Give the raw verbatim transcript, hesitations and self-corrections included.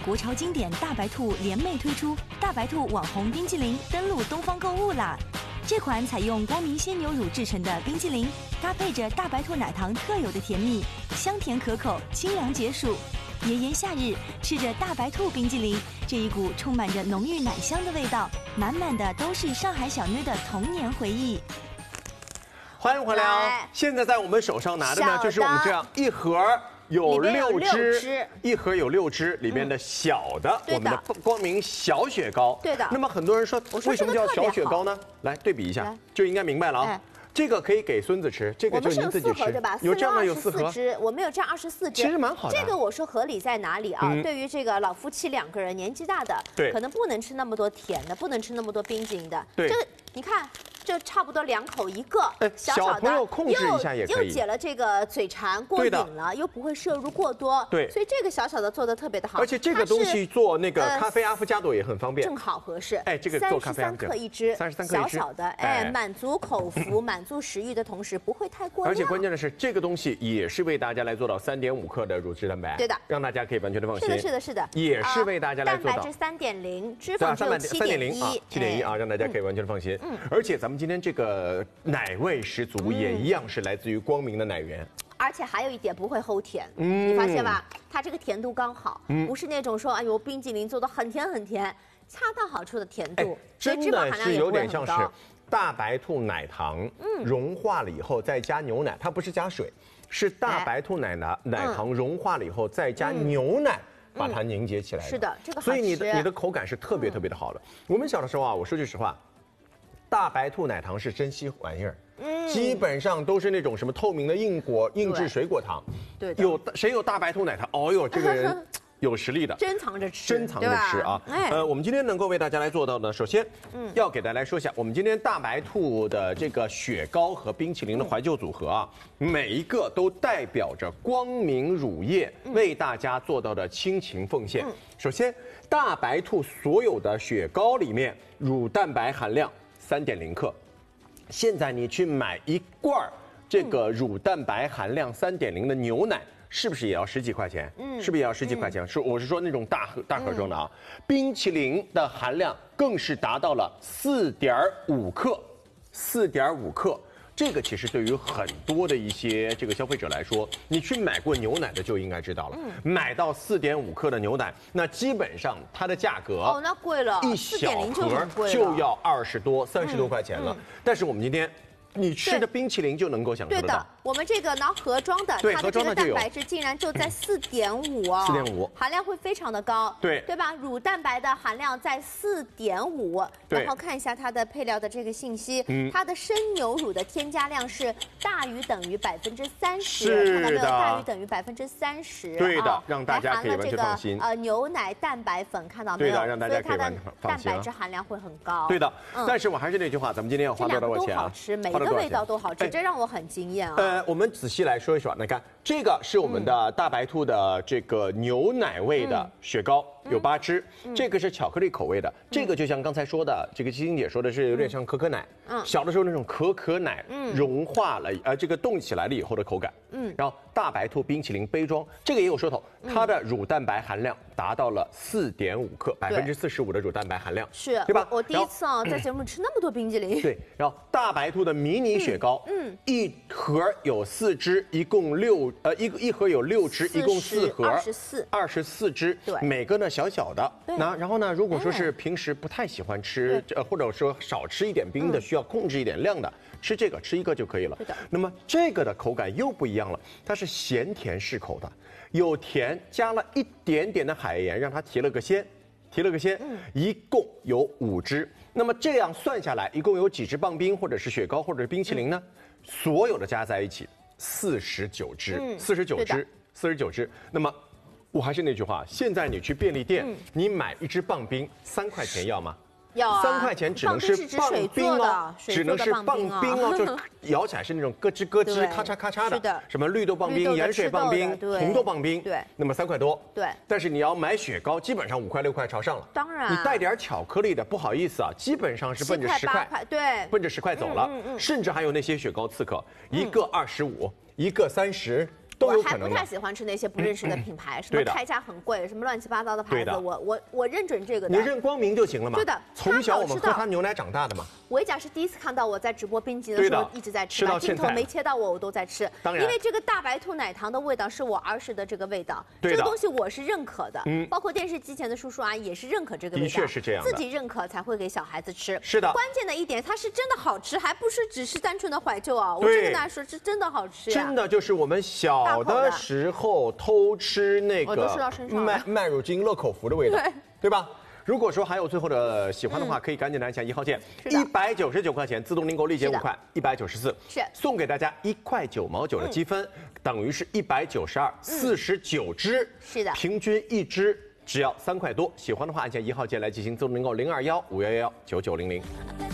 国潮经典大白兔联袂推出大白兔网红冰淇淋，登陆东方购物啦！这款采用光明鲜牛乳制成的冰淇淋，搭配着大白兔奶糖特有的甜蜜，香甜可口，清凉解暑。炎炎夏日，吃着大白兔冰淇淋，这一股充满着浓郁奶香的味道，满满的都是上海小妞的童年回忆。 欢迎回来啊！现在在我们手上拿的呢，就是我们这样一盒。有六支，一盒有六支，里面的小的，我们的光明小雪糕。对的。那么很多人说，为什么叫小雪糕呢？来对比一下，就应该明白了啊。这个可以给孙子吃，这个就您自己吃。有这样的有四盒， 我们有这样二十四支， 其实蛮好的。 这个我说合理在哪里啊？对于这个老夫妻两个人，年纪大的，对，可能不能吃那么多甜的，不能吃那么多冰激凌的。对，这你看。就差不多两口一个，小小的， 小朋友控制一下也可以， 又解了这个嘴馋过瘾了，又不会摄入过多， 对， 所以这个小小的做的特别的好。 而且这个东西做那个咖啡阿芙加朵也很方便， 正好合适。 哎，这个做咖啡三十三克一支， 三十三克一支， 小小的，哎，满足口福、满足食欲的同时不会太过量。 而且关键的是，这个东西也是为大家来做到三点五克的乳脂蛋白， 对的， 让大家可以完全的放心。 是的，是的，是的， 也是为大家来做到。 蛋白质三点零，脂肪只有七点一， 七点一啊，让大家可以完全的放心。嗯，而且咱们今天这个。奶味十足，也一样是来自于光明的奶源， 而且还有一点不会齁甜，嗯，你发现吧？它这个甜度刚好，嗯，不是那种说哎呦冰激凌做的很甜很甜，恰到好处的甜度， 真的是有点像是大白兔奶糖，嗯，融化了以后再加牛奶，它不是加水，是大白兔奶奶奶糖融化了以后再加牛奶。把它凝结起来， 是的，这个所以你的你的口感是特别特别的好的。我们小的时候啊，我说句实话。大白兔奶糖是珍稀玩意儿，嗯，基本上都是那种什么透明的硬果硬质水果糖，对，有谁有大白兔奶糖？哦呦，这个人有实力的， 珍藏着吃， 珍藏着吃啊！呃，我们今天能够为大家来做到呢，首先，嗯，要给大家来说一下，我们今天大白兔的这个雪糕和冰淇淋的怀旧组合啊，每一个都代表着光明乳业为大家做到的亲情奉献。首先，大白兔所有的雪糕里面乳蛋白含量。三点零克，现在你去买一罐这个乳蛋白含量三点零的牛奶，是不是也要十几块钱？嗯，是不是也要十几块钱？是，我是说那种大盒大盒装的啊。冰淇淋的含量更是达到了四点五克，四点五克。这个其实对于很多的一些这个消费者来说，你去买过牛奶的就应该知道了。嗯，买到四点五克的牛奶，那基本上它的价格哦，那贵了， 一小盒就要二十多、三十多块钱了。但是我们今天。你吃的冰淇淋就能够享受得到。 对的，我们这个拿盒装的，它的这个蛋白质竟然就在四点五哦， 四点五， 含量会非常的高。 对， 对吧？乳蛋白的含量在四点五，然后看一下它的配料的这个信息，嗯，它的生牛乳的添加量是大于等于百分之三十，看到没有？大于等于百分之三十， 对的，让大家可以完全放心。 呃，牛奶蛋白粉看到没有？ 对的，让大家可以完全放心。蛋白质含量会很高。 对的，但是我还是那句话，咱们今天要花多少钱啊？ 好吃，每个味道都好吃，这让我很惊艳啊！ 呃，我们仔细来说一说，你看，这个是我们的大白兔的这个牛奶味的雪糕，有八支，这个是巧克力口味的，这个就像刚才说的，这个基金姐说的是有点像可可奶，嗯，小的时候那种可可奶，嗯，融化了，呃，这个冻起来了以后的口感，嗯，然后大白兔冰淇淋杯装，这个也有说头，它的乳蛋白含量达到了四点五克，百分之四十五的乳蛋白含量， 是，对吧？我第一次啊，在节目吃那么多冰激凌， 对，然后大白兔的迷你雪糕，嗯，一盒有四支，一共六，呃，一一盒有六支，一共四盒， 二十四， 二十四支，对，每个呢小小的，那然后呢，如果说是平时不太喜欢吃，呃，或者说少吃一点冰的，需要控制一点量的，吃这个吃一个就可以了。对的。那么这个的口感又不一样了，它是咸甜适口的，有甜，加了一点点的海盐，让它提了个鲜，提了个鲜，一共有五支。那么这样算下来，一共有几支棒冰，或者是雪糕，或者是冰淇淋呢？所有的加在一起，四十九支，四十九支，四十九支。那么，我还是那句话，现在你去便利店，你买一支棒冰，三块钱要吗？ 要啊， 三块钱只能是棒冰哦，只能是棒冰哦，就咬起来是那种咯吱咯吱、咔嚓咔嚓的。是的，什么绿豆棒冰、盐水棒冰、红豆棒冰，对，那么三块多。对，但是你要买雪糕，基本上五块六块朝上了。当然，你带点巧克力的，不好意思啊，基本上是奔着十块，对，奔着十块走了。甚至还有那些雪糕刺客，一个二十五，一个三十。 都有可能。 我还不太喜欢吃那些不认识的品牌，什么开价很贵，什么乱七八糟的牌子，我我我认准这个的。 你认光明就行了嘛。 对的， 从小我们喝它牛奶长大的嘛。 维甲是第一次看到我在直播冰激凌的时候一直在吃，镜头没切到我，我都在吃。 当然， 因为这个大白兔奶糖的味道是我儿时的这个味道，这个东西我是认可的。嗯，包括电视机前的叔叔阿姨也是认可这个味道，的确是这样， 自己认可才会给小孩子吃。 是的， 关键的一点，它是真的好吃，还不是只是单纯的怀旧啊！我真跟大家说，是真的好吃。 真的就是我们小的时候偷吃那个麦麦乳精乐口福的味道，对吧？如果说还有最后的喜欢的话，嗯、可以赶紧拿起来一号键，一百九十九块钱自动订购，立减五块，一百九十四， 是送给大家一块九毛九的积分，嗯、等于是一百九十二，四十九支， 是的， 平均一支只要三块多。喜欢的话按下一号键来进行自动订购，零二幺五幺幺九九零零。